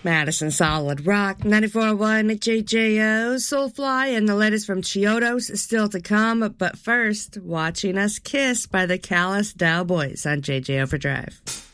Madison Solid Rock, 94.1 JJO, Soulfly, and the latest from Chiodos is still to come. But first, Watching Us Kiss by the Callous Dow Boys on JJ Overdrive.